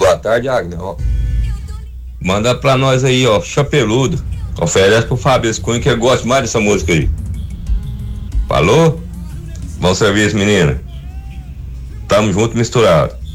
Boa tarde, Agner. Manda pra nós aí, ó, Chapeludo. Oferece pro Fabrício Cunha, que eu gosto mais dessa música aí. Falou? Bom serviço, menina. Tamo junto, misturado.